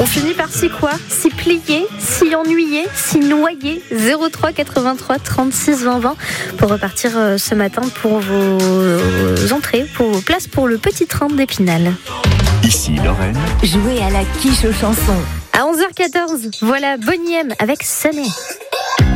finit par s'y plier, s'y ennuyer, s'y noyer. 03 83 36 20 20 pour repartir ce matin pour vos entrées, pour vos places pour le petit train d'Épinal. Ici Lorraine. Jouez à la quiche aux chansons. À 11h14, voilà Bonnie M avec Sunny.